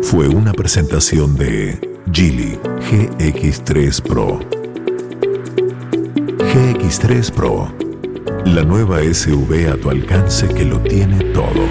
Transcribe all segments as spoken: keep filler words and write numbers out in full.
fue una presentación de Geely G X tres Pro. G X tres Pro, la nueva S U V a tu alcance que lo tiene todo.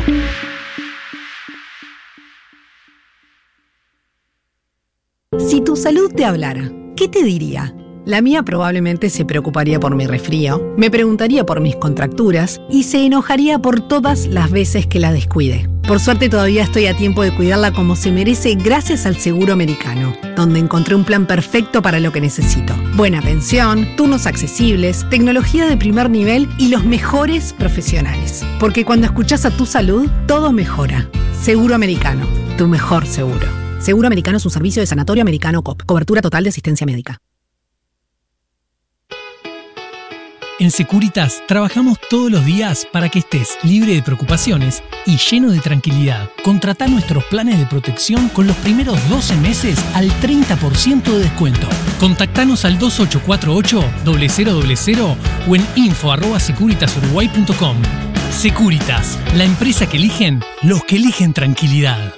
Si tu salud te hablara, ¿qué te diría? La mía probablemente se preocuparía por mi resfrío, me preguntaría por mis contracturas y se enojaría por todas las veces que la descuide. Por suerte todavía estoy a tiempo de cuidarla como se merece gracias al Seguro Americano, donde encontré un plan perfecto para lo que necesito. Buena pensión, turnos accesibles, tecnología de primer nivel y los mejores profesionales. Porque cuando escuchás a tu salud, todo mejora. Seguro Americano, tu mejor seguro. Seguro Americano es un servicio de Sanatorio Americano C O P. Cobertura total de asistencia médica. En Securitas trabajamos todos los días para que estés libre de preocupaciones y lleno de tranquilidad. Contratá nuestros planes de protección con los primeros doce meses al treinta por ciento de descuento. Contactanos al dos ocho cuatro ocho, cero cero cero cero o en info arroba securitasuruguay punto com. Securitas, la empresa que eligen los que eligen tranquilidad.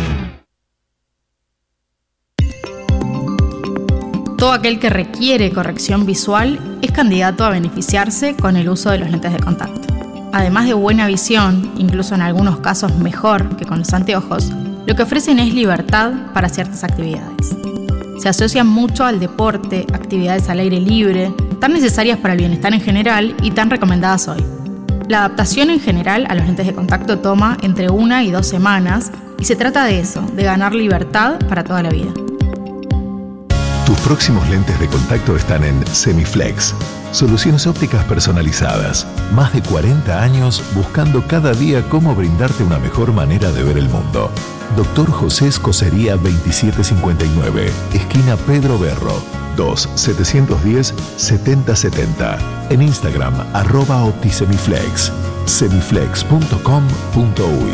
Todo aquel que requiere corrección visual es candidato a beneficiarse con el uso de los lentes de contacto. Además de buena visión, incluso en algunos casos mejor que con los anteojos, lo que ofrecen es libertad para ciertas actividades. Se asocian mucho al deporte, actividades al aire libre, tan necesarias para el bienestar en general y tan recomendadas hoy. La adaptación en general a los lentes de contacto toma entre una y dos semanas y se trata de eso, de ganar libertad para toda la vida. Tus próximos lentes de contacto están en Semiflex. Soluciones ópticas personalizadas. Más de cuarenta años buscando cada día cómo brindarte una mejor manera de ver el mundo. Doctor José Escocería veintisiete cincuenta y nueve, esquina Pedro Berro, dos siete uno cero, siete cero siete cero. En Instagram, arroba OptiSemiflex. semiflex punto com punto uy.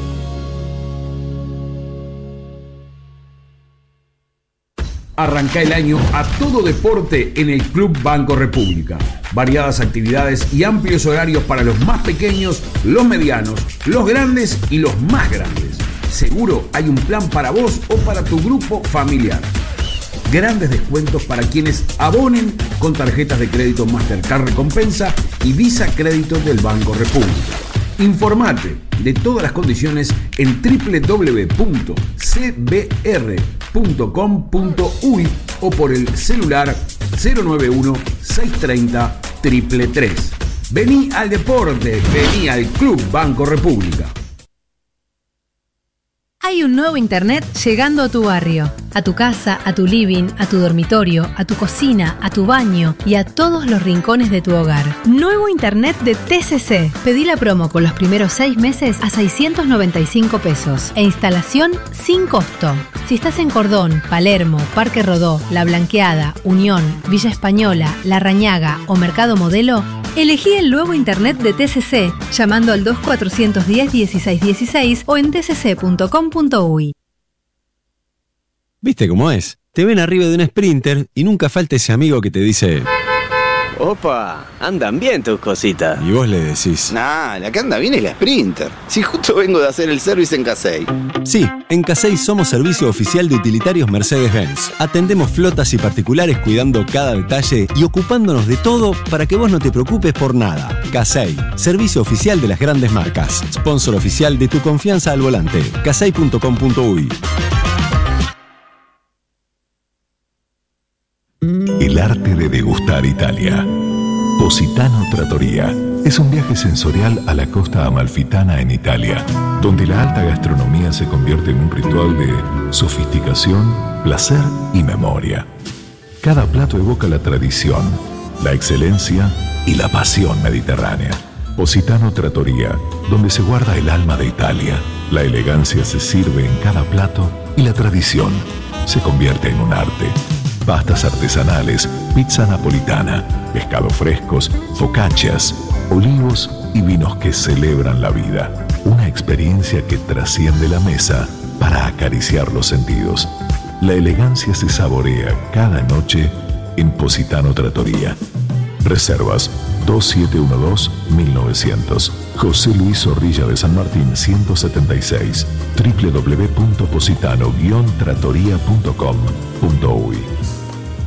Arranca el año a todo deporte en el Club Banco República. Variadas actividades y amplios horarios para los más pequeños, los medianos, los grandes y los más grandes. Seguro hay un plan para vos o para tu grupo familiar. Grandes descuentos para quienes abonen con tarjetas de crédito Mastercard Recompensa y Visa Crédito del Banco República. Informate de todas las condiciones en doble u doble u doble u punto c b r punto com punto uy o por el celular cero nueve uno, seis tres cero, tres tres tres. Vení al deporte, vení al Club Banco República. Hay un nuevo internet llegando a tu barrio, a tu casa, a tu living, a tu dormitorio, a tu cocina, a tu baño y a todos los rincones de tu hogar. Nuevo internet de T C C. Pedí la promo con los primeros seis meses a seiscientos noventa y cinco pesos e instalación sin costo. Si estás en Cordón, Palermo, Parque Rodó, La Blanqueada, Unión, Villa Española, La Rañaga o Mercado Modelo, elegí el nuevo internet de T C C llamando al dos cuatro uno cero, dieciséis dieciséis o en t c c punto com punto uy. ¿Viste cómo es? Te ven arriba de un Sprinter y nunca falta ese amigo que te dice: Opa, andan bien tus cositas. Y vos le decís: Nah, la que anda bien es la Sprinter. Si justo vengo de hacer el service en Casey. Sí, en Casey somos servicio oficial de utilitarios Mercedes-Benz. Atendemos flotas y particulares cuidando cada detalle y ocupándonos de todo para que vos no te preocupes por nada. Casey, servicio oficial de las grandes marcas. Sponsor oficial de tu confianza al volante. casey punto com punto uy. El arte de degustar Italia. Positano Trattoria es un viaje sensorial a la costa amalfitana en Italia, donde la alta gastronomía se convierte en un ritual de sofisticación, placer y memoria. Cada plato evoca la tradición, la excelencia y la pasión mediterránea. Positano Trattoria, donde se guarda el alma de Italia. La elegancia se sirve en cada plato y la tradición se convierte en un arte. Pastas artesanales, pizza napolitana, pescados frescos, focaccias, olivos y vinos que celebran la vida. Una experiencia que trasciende la mesa para acariciar los sentidos. La elegancia se saborea cada noche en Positano Trattoria. Reservas dos siete uno dos mil novecientos. José Luis Zorrilla de San Martín ciento setenta y seis. doble u doble u doble u punto positano guion tratoría punto com punto uy.